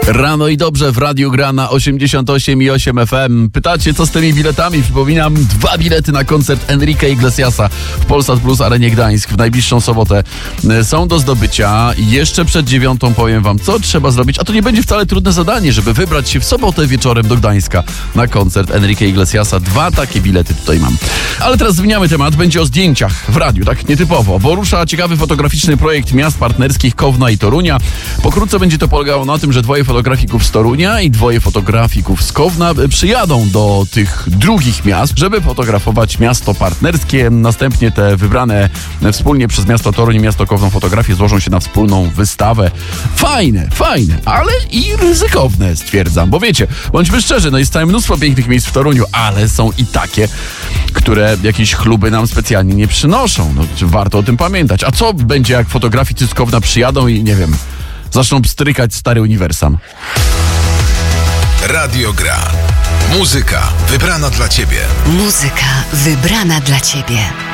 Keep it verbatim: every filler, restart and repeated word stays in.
Rano i dobrze w Radiu Gra na osiemdziesiąt osiem i osiem F M. Pytacie, co z tymi biletami? Przypominam, dwa bilety na koncert Enrique Iglesiasa w Polsat Plus Arenie Gdańsk w najbliższą sobotę są do zdobycia. Jeszcze przed dziewiątą powiem wam, co trzeba zrobić, a to nie będzie wcale trudne zadanie, żeby wybrać się w sobotę wieczorem do Gdańska na koncert Enrique Iglesiasa. Dwa takie bilety tutaj mam. Ale teraz zmieniamy temat, będzie o zdjęciach w radiu, tak nietypowo, bo rusza ciekawy fotograficzny projekt miast partnerskich Kowna i Torunia. Pokrótce będzie to polegało na tym, że dwoje fotografików z Torunia i dwoje fotografików z Kowna przyjadą do tych drugich miast, żeby fotografować miasto partnerskie. Następnie te wybrane wspólnie przez miasto Toruń i miasto Kowno fotografie złożą się na wspólną wystawę. Fajne, fajne, ale i ryzykowne, stwierdzam, bo wiecie, bądźmy szczerzy, no jest całe mnóstwo pięknych miejsc w Toruniu, ale są i takie, które jakieś chluby nam specjalnie nie przynoszą. No, warto o tym pamiętać. A co będzie, jak fotograficy z Kowna przyjadą i, nie wiem, zaczną pstrykać stary uniwersam? Radio Gra. Muzyka wybrana dla ciebie. Muzyka wybrana dla ciebie.